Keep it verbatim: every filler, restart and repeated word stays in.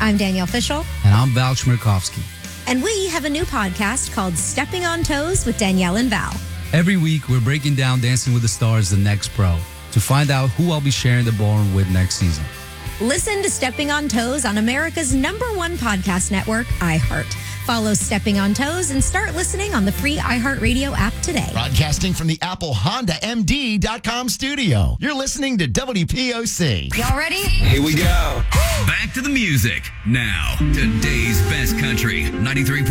I'm Danielle Fishel. And I'm Val Chmerkovskiy. And we have a new podcast called Stepping on Toes with Danielle and Val. Every week, we're breaking down Dancing with the Stars, The Next Pro, to find out who I'll be sharing the ballroom with next season. Listen to Stepping on Toes on America's number one podcast network, iHeart. Follow Stepping on Toes and start listening on the free iHeartRadio app today. Broadcasting from the Apple Honda M D dot com studio. You're listening to W P O C. Y'all ready? Here we go. Back to the music. Now, today's best country, ninety-three point